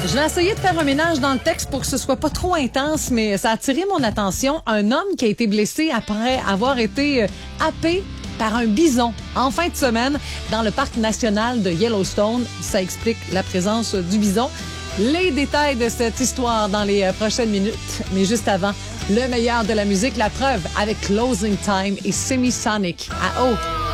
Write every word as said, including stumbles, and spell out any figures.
Je vais essayer de faire un ménage dans le texte pour que ce soit pas trop intense, mais ça a attiré mon attention. Un homme qui a été blessé après avoir été euh, happé par un bison en fin de semaine dans le parc national de Yellowstone. Ça explique la présence du bison. Les détails de cette histoire dans les euh, prochaines minutes. Mais juste avant, le meilleur de la musique, la preuve avec Closing Time et Semisonic à O.